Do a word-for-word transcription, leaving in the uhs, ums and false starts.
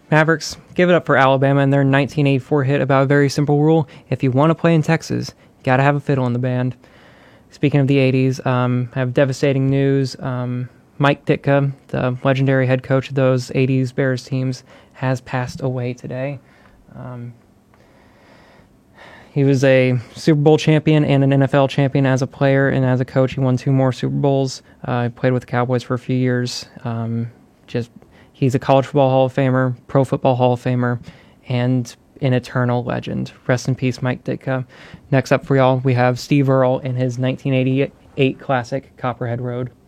Mavericks, give it up for Alabama and their nineteen eighty-four hit about a very simple rule. If you want to play in Texas, you got to have a fiddle in the band. Speaking of the eighties, um, I have devastating news. Um, Mike Ditka, the legendary head coach of those eighties Bears teams, has passed away today. Um, he was a Super Bowl champion and an N F L champion as a player, and as a coach, he won two more Super Bowls. Uh, he played with the Cowboys for a few years. Um, just he's a college football Hall of Famer, pro football Hall of Famer, and an eternal legend. Rest in peace, Mike Ditka. Next up for y'all, we have Steve Earle in his nineteen eighty-eight classic, Copperhead Road.